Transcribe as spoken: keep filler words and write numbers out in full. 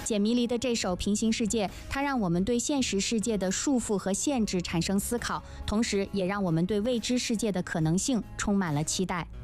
简迷离的这首《平行世界》，它让我们对现实世界的束缚和限制产生思考，同时也让我们对未知世界的可能性充满了期待。